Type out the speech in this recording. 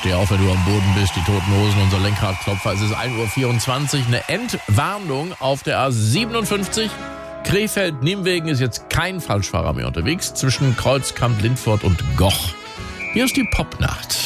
Steh auf, wenn du am Boden bist. Die Toten Hosen, unser Lenkradklopfer. Es ist 1:24 Uhr. Eine Entwarnung auf der A57. Krefeld-Nimwegen ist jetzt kein Falschfahrer mehr unterwegs. Zwischen Kreuzkamp, Lindfort und Goch. Hier ist die Popnacht.